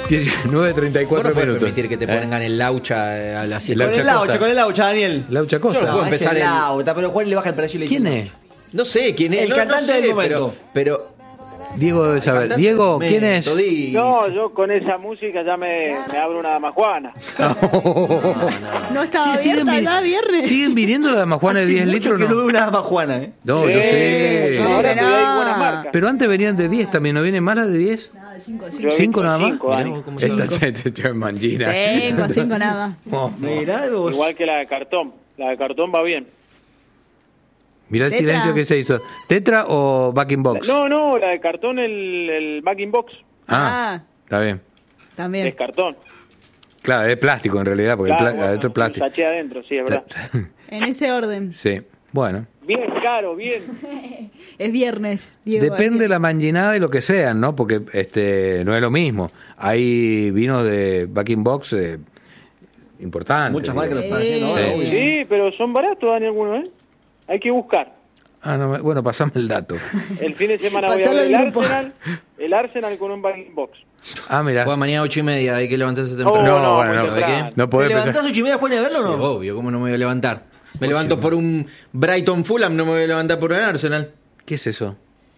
9:34 Vos no podés minutos. permitir que te pongan el Laucha a las 7. Con el Laucha, Daniel. Laucha Costa. Yo no puedo empezar el el- Laucha, pero Juan le baja el precio y le dice. ¿Quién es? No sé quién es. El no, cantante no sé, del momento. Pero Diego debe saber. cantante Diego, del ¿quién es? momento, dice. No, yo con esa música ya me abro una dama Juana. No estaba Sí, siguen, abierta acá viernes. siguen viniendo la dama Juana de 10 litros, que no ¿no? veo una dama Juana, ¿eh? No, yo sé. mucho. Ahora No. pero hay buenas marcas. Pero antes venían de 10 también, ¿no vienen más las de 10? Yo he ¿5 visto nada más? 5, Mirá Dani. vos cómo son. Esta mangina. 5 nada. Oh, Mirá vos. Igual que la de cartón. La de cartón va bien. mirá el ¿Tetra? silencio que se hizo. ¿Tetra o back in box? No, la de cartón, el backing box Ah, está bien. También. es cartón. Claro, es plástico en realidad, porque Claro, el adentro es un plástico. sachet adentro, sí, es verdad. En ese orden. Sí, bueno. Bien caro, bien. Es viernes, Diego. Depende de la manginada y lo que sean, ¿no? Porque no es lo mismo. Hay vinos de back in box importantes. Muchas marcas lo digamos. están haciendo ahora, Sí. obvio. Sí, pero son baratos, Dani, algunos, ¿eh? Hay que buscar. Ah, no, bueno, pasame el dato. El fin de semana voy a Pasalo ver al grupo. el Arsenal con un backing box. Ah, mira. Juega mañana 8:30, hay que levantarse temprano. No, bueno, muy no, temprano. no ¿Te podés levantás pensar. 8:30 Juan a verlo o Sí, no? obvio, ¿cómo no me voy a levantar? Me levanto por un Brighton Fulham, no me voy a levantar por un Arsenal. ¿Qué es eso?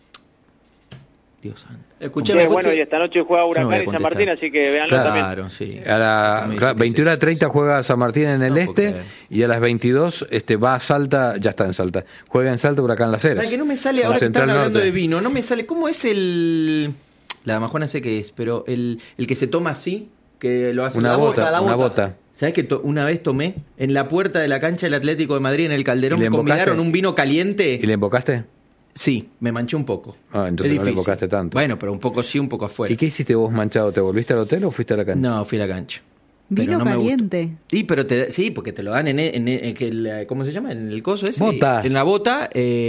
Dios santo. Escuchame, Bueno, y esta noche juega Yo no Huracán voy a y San contestar. Martín, así que véanlo también. Claro, sí. A las Me dice que 21:30 juega San Martín en el No puedo este creer. y a las 22 va a Salta, ya está en Salta. Juega en Salta Huracán Las Heras. Para que no me sale, Con ahora que Central están hablando Norte. de vino, no me sale. ¿Cómo es el. La damajuana sé qué es, pero el que se toma así, que lo hace Una la bota, la una bota. bota. ¿Sabes que una vez tomé en la puerta de la cancha del Atlético de Madrid en el Calderón? ¿Y le Me convidaron embocaste? un vino caliente. ¿Y le invocaste? Sí, me manché un poco. Ah, entonces Es no le difícil. invocaste tanto. Bueno, pero un poco sí, un poco afuera. ¿Y qué hiciste vos manchado? ¿Te volviste al hotel o fuiste a la cancha? No, fui a la cancha. Vino Pero no me gustó. caliente. Sí, pero sí, porque te lo dan ¿cómo se llama? En el coso ese. Bota. En la bota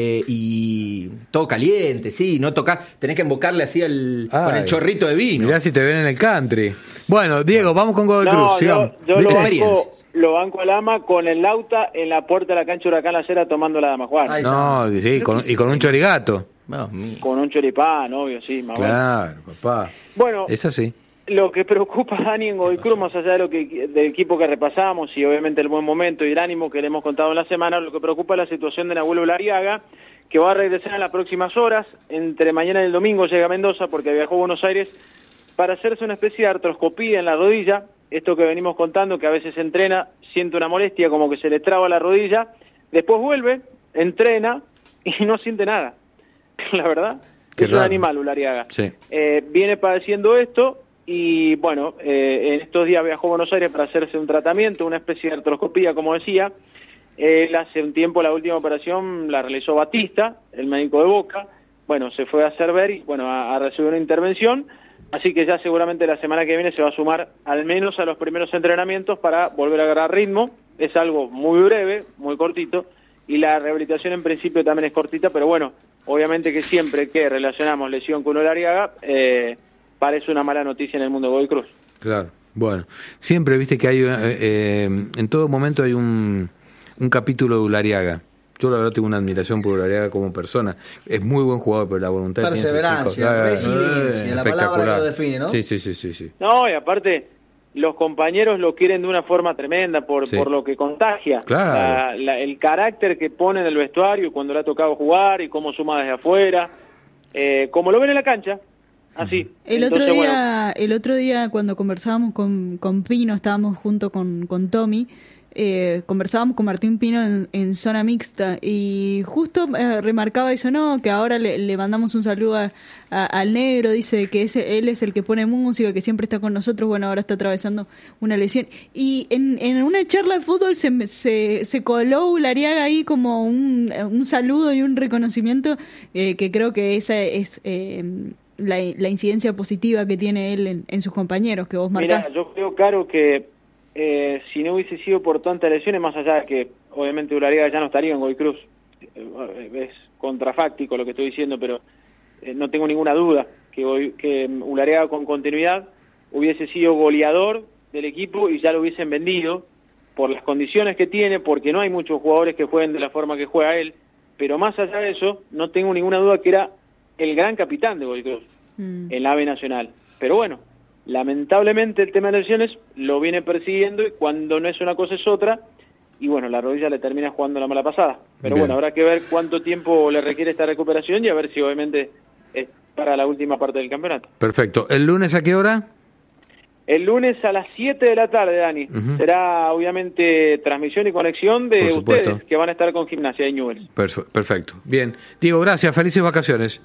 y todo caliente, sí, no tocás, tenés que embocarle así con el Ay, chorrito de vino. Mirá si te ven en el country. Bueno, Diego, vamos con Godoy Cruz. No, Sigamos. yo ¿Viste? lo banco al ama con el Lauta en la puerta de la cancha Huracán La Cera tomando la dama Juana. Ahí No, sí, ¿Pero con, qué es y con ese? un chorigato. Dios mío. Con un choripán, obvio, sí, más bueno. Claro, papá. Bueno, Es así. lo que preocupa a Dani en Godoy Cruz, más allá de del equipo que repasamos y obviamente el buen momento y el ánimo que le hemos contado en la semana, lo que preocupa es la situación de Nahuel Ulariaga, que va a regresar en las próximas horas. Entre mañana y el domingo llega a Mendoza porque viajó a Buenos Aires para hacerse una especie de artroscopía en la rodilla. Esto que venimos contando, que a veces entrena, siente una molestia, como que se le traba la rodilla, después vuelve, entrena y no siente nada. La verdad, Qué es un raro. animal Ulariaga. Sí. Viene padeciendo esto y bueno, en estos días viajó a Buenos Aires para hacerse un tratamiento, una especie de artroscopía, como decía. Él hace un tiempo la última operación la realizó Batista, el médico de Boca. Bueno, se fue a hacer ver y bueno, a recibir una intervención. Así que ya seguramente la semana que viene se va a sumar al menos a los primeros entrenamientos para volver a agarrar ritmo. Es algo muy breve, muy cortito, y la rehabilitación en principio también es cortita, pero bueno, obviamente que siempre que relacionamos lesión con Ulariaga, parece una mala noticia en el mundo de Godoy Cruz. Claro. Bueno, siempre viste que hay, en todo momento hay un capítulo de Ulariaga. Yo la verdad tengo una admiración por Ulariaga como persona. Es muy buen jugador, pero la voluntad que tiene ese Perseverancia, chico, resiliencia, la palabra que lo define, ¿no? Sí. No, y aparte, los compañeros lo quieren de una forma tremenda por Sí. lo que contagia. Claro. El carácter que pone en el vestuario cuando le ha tocado jugar y cómo suma desde afuera, como lo ven en la cancha, así. El Entonces, otro día cuando conversábamos con Pino, estábamos junto con Tommy, conversábamos con Martín Pino en zona mixta y justo remarcaba eso, ¿no? Que ahora le mandamos un saludo al negro, dice que él es el que pone música, que siempre está con nosotros, bueno, ahora está atravesando una lesión. Y en una charla de fútbol se coló Ulariaga ahí como un saludo y un reconocimiento, que creo que esa es la incidencia positiva que tiene él en sus compañeros, que vos marcás. Mira, yo creo, Caro, que si no hubiese sido por tantas lesiones, más allá de que obviamente Ulariaga ya no estaría en Godoy Cruz, es contrafáctico lo que estoy diciendo, pero no tengo ninguna duda que Ulariaga con continuidad hubiese sido goleador del equipo y ya lo hubiesen vendido por las condiciones que tiene, porque no hay muchos jugadores que jueguen de la forma que juega él, pero más allá de eso, no tengo ninguna duda que era el gran capitán de Godoy Cruz en la AVE Nacional. Pero bueno, lamentablemente el tema de lesiones lo viene persiguiendo y cuando no es una cosa es otra, y bueno, la rodilla le termina jugando la mala pasada. Pero bueno, habrá que ver cuánto tiempo le requiere esta recuperación y a ver si obviamente es para la última parte del campeonato. Perfecto. ¿El lunes a qué hora? El lunes a las 7 de la tarde, Dani. Será obviamente transmisión y conexión de ustedes que van a estar con Gimnasia de Newell's. Perfecto. Bien. Diego, gracias. Felices vacaciones.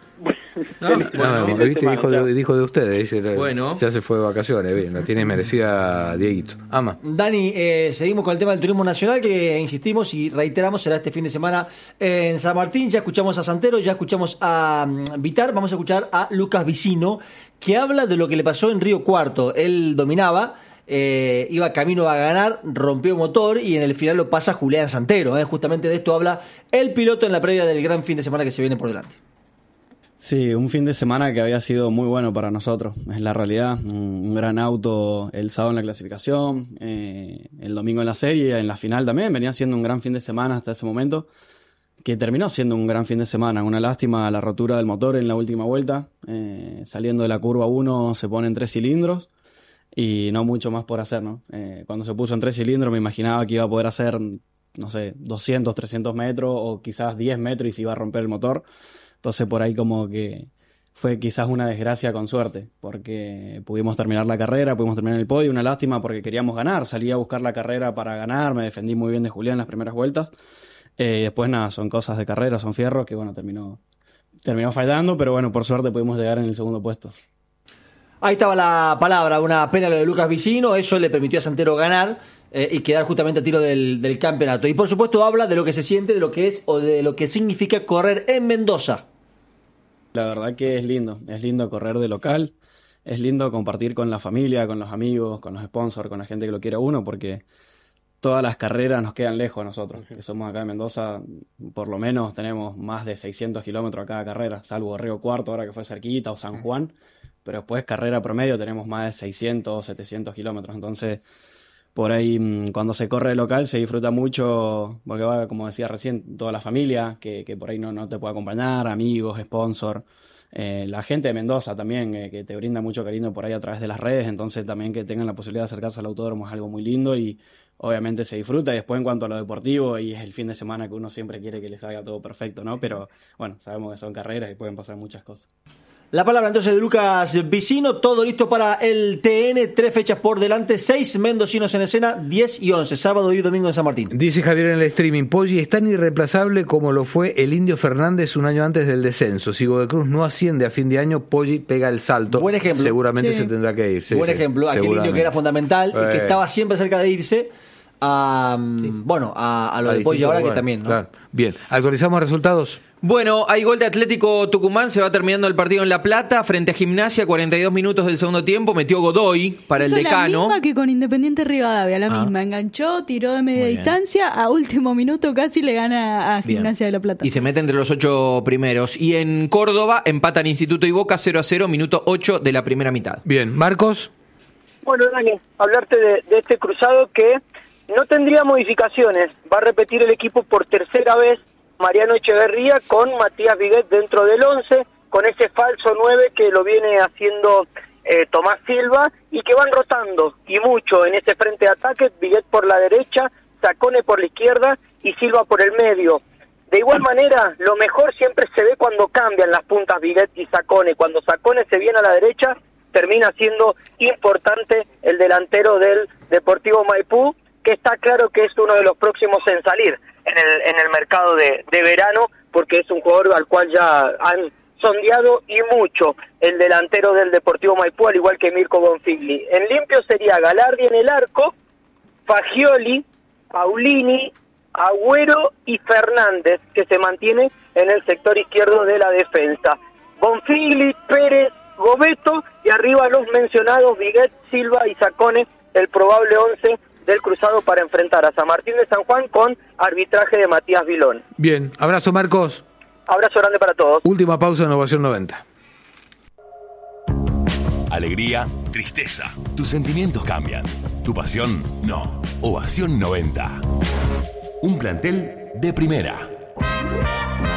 Dijo de ustedes, dice, bueno. Ya se fue de vacaciones, bien, la tiene merecida Dieguito. Ama. Dani, seguimos con el tema del turismo nacional que insistimos y reiteramos, será este fin de semana en San Martín. Ya escuchamos a Santero, ya escuchamos a Vitar, vamos a escuchar a Lucas Vicino, que habla de lo que le pasó en Río Cuarto. Él dominaba, iba camino a ganar, rompió motor y en el final lo pasa Julián Santero. Justamente de esto habla el piloto en la previa del gran fin de semana que se viene por delante. Sí, un fin de semana que había sido muy bueno para nosotros, es la realidad. Un gran auto el sábado en la clasificación, el domingo en la serie, en la final también. Venía siendo un gran fin de semana hasta ese momento, que terminó siendo un gran fin de semana. Una lástima la rotura del motor en la última vuelta. Saliendo de la curva 1 se pone en 3 cilindros y no mucho más por hacer, ¿no? Cuando se puso en 3 cilindros me imaginaba que iba a poder hacer, no sé, 200, 300 metros o quizás 10 metros y se iba a romper el motor. Entonces por ahí como que fue quizás una desgracia con suerte, porque pudimos terminar la carrera, pudimos terminar el podio, una lástima porque queríamos ganar, salí a buscar la carrera para ganar, me defendí muy bien de Julián en las primeras vueltas, después nada, son cosas de carrera, son fierros que bueno, terminó fallando, pero bueno, por suerte pudimos llegar en el segundo puesto. Ahí estaba la palabra, una pena lo de Lucas Vicino, eso le permitió a Santero ganar y quedar justamente a tiro del campeonato. Y por supuesto habla de lo que se siente, de lo que es o de lo que significa correr en Mendoza. La verdad que es lindo correr de local, es lindo compartir con la familia, con los amigos, con los sponsors, con la gente que lo quiere a uno, porque todas las carreras nos quedan lejos a nosotros, que somos acá en Mendoza, por lo menos tenemos más de 600 kilómetros a cada carrera, salvo Río Cuarto ahora que fue cerquita, o San Juan, pero después carrera promedio tenemos más de 600 o 700 kilómetros, entonces por ahí cuando se corre de local se disfruta mucho, porque va, como decía recién, toda la familia que por ahí no te puede acompañar, amigos, sponsor, la gente de Mendoza también, que te brinda mucho cariño por ahí a través de las redes, entonces también que tengan la posibilidad de acercarse al autódromo es algo muy lindo y obviamente se disfruta. Y después en cuanto a lo deportivo, y es el fin de semana que uno siempre quiere que les salga todo perfecto, ¿no? Pero bueno, sabemos que son carreras y pueden pasar muchas cosas. La palabra entonces de Lucas Vicino, todo listo para el TN, 3 fechas por delante, 6 mendocinos en escena, 10 y 11, sábado y domingo en San Martín. Dice Javier en el streaming, Poggi es tan irreemplazable como lo fue el Indio Fernández un año antes del descenso. Si Godoy Cruz no asciende a fin de año, Poggi pega el salto. Buen ejemplo. Seguramente se tendrá que ir. Buen ejemplo, aquel Indio que era fundamental y que estaba siempre cerca de irse a lo de Poggi ahora que también, ¿no? Claro. Bien, actualizamos resultados. Bueno, hay gol de Atlético Tucumán, se va terminando el partido en La Plata, frente a Gimnasia, 42 minutos del segundo tiempo, metió Godoy para el Decano. La misma que con Independiente Rivadavia, la misma, enganchó, tiró de media distancia, a último minuto casi le gana a Gimnasia de La Plata. Y se mete entre los 8 primeros. Y en Córdoba empatan Instituto y Boca 0-0, minuto 8 de la primera mitad. Bien, Marcos. Bueno, Dani, hablarte de este cruzado que no tendría modificaciones, va a repetir el equipo por tercera vez Mariano Echeverría con Matías Viguet dentro del 11, con ese falso 9 que lo viene haciendo Tomás Silva y que van rotando y mucho en ese frente de ataque, Viguet por la derecha, Zacone por la izquierda y Silva por el medio. De igual manera, lo mejor siempre se ve cuando cambian las puntas Viguet y Zacone. Cuando Zacone se viene a la derecha, termina siendo importante el delantero del Deportivo Maipú, que está claro que es uno de los próximos en salir en el mercado de verano, porque es un jugador al cual ya han sondeado y mucho el delantero del Deportivo Maipú, al igual que Mirko Bonfigli. En limpio sería Galardi en el arco, Fagioli, Paulini, Agüero y Fernández, que se mantiene en el sector izquierdo de la defensa. Bonfigli, Pérez, Gobeto y arriba los mencionados Viguet, Silva y Zacone, el probable 11 del cruzado para enfrentar a San Martín de San Juan con arbitraje de Matías Vilón. Bien, abrazo Marcos. Abrazo grande para todos. Última pausa en Ovación 90. Alegría, tristeza. Tus sentimientos cambian. Tu pasión, no. Ovación 90. Un plantel de primera.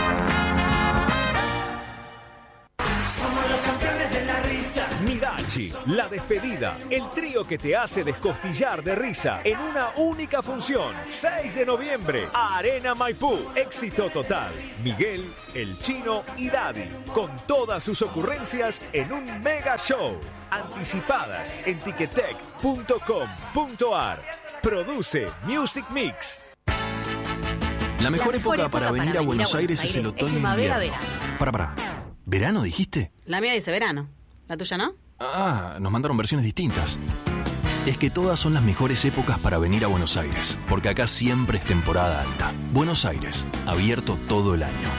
Somos los campeones de la risa. Midachi, La Despedida, el trío que te hace descostillar de risa en una única función. 6 de noviembre, Arena Maipú. Éxito total. Miguel, El Chino y Daddy, con todas sus ocurrencias en un mega show. Anticipadas en ticketek.com.ar. Produce Music Mix. La mejor época para venir a Buenos Aires es el otoño-invierno. Para. ¿Verano dijiste? La mía dice verano. ¿La tuya no? Ah, nos mandaron versiones distintas. Es que todas son las mejores épocas para venir a Buenos Aires, porque acá siempre es temporada alta. Buenos Aires, abierto todo el año.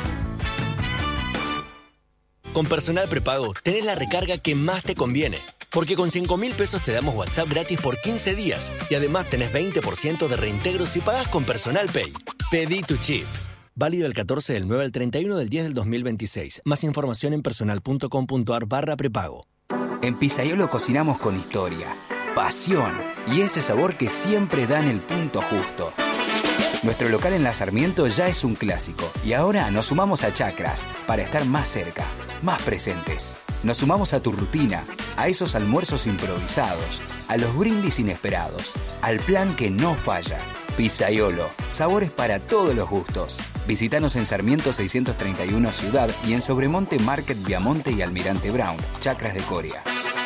Con Personal Prepago tenés la recarga que más te conviene. Porque con 5.000 pesos te damos WhatsApp gratis por 15 días. Y además tenés 20% de reintegro si pagas con Personal Pay. Pedí tu chip. Válido el 14 del 9 al 31 del 10 del 2026. Más información en personal.com.ar/prepago. En Pizzaiolo cocinamos con historia, pasión y ese sabor que siempre da en el punto justo. Nuestro local en La Sarmiento ya es un clásico y ahora nos sumamos a Chacras para estar más cerca, más presentes. Nos sumamos a tu rutina, a esos almuerzos improvisados, a los brindis inesperados, al plan que no falla. Pizzaiolo, sabores para todos los gustos. Visítanos en Sarmiento 631 Ciudad y en Sobremonte Market Viamonte y Almirante Brown, Chacras de Coria.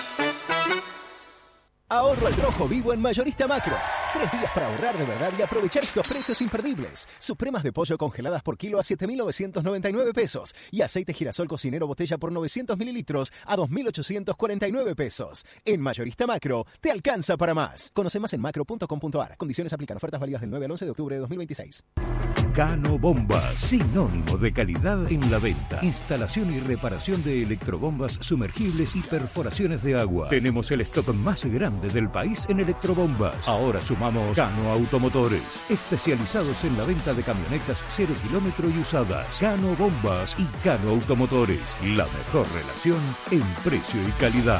Ahorro al rojo vivo en Mayorista Macro. 3 días para ahorrar de verdad y aprovechar estos precios imperdibles. Supremas de pollo congeladas por kilo a 7.999 pesos. Y aceite girasol cocinero botella por 900 mililitros a 2.849 pesos. En Mayorista Macro, te alcanza para más. Conoce más en macro.com.ar. Condiciones aplican. Ofertas válidas del 9 al 11 de octubre de 2026. Cano Bombas, sinónimo de calidad en la venta. Instalación y reparación de electrobombas sumergibles y perforaciones de agua. Tenemos el stock más grande del país en electrobombas. Ahora sumamos Cano Automotores, especializados en la venta de camionetas 0 kilómetro y usadas. Cano Bombas y Cano Automotores, la mejor relación en precio y calidad.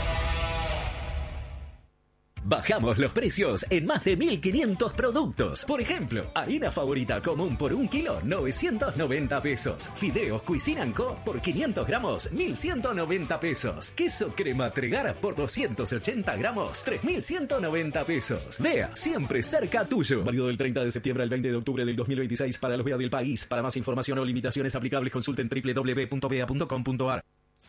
Bajamos los precios en más de 1.500 productos. Por ejemplo, harina favorita común por 1 kilo, 990 pesos. Fideos Cuisine & Co. por 500 gramos, 1.190 pesos. Queso crema Tregar por 280 gramos, 3.190 pesos. Vea, siempre cerca tuyo. Válido del 30 de septiembre al 20 de octubre del 2026 para los VEA del país. Para más información o limitaciones aplicables, consulten www.vea.com.ar.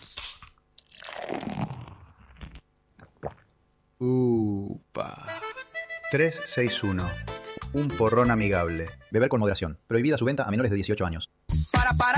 Upa. 361. Un porrón amigable. Beber con moderación. Prohibida su venta a menores de 18 años.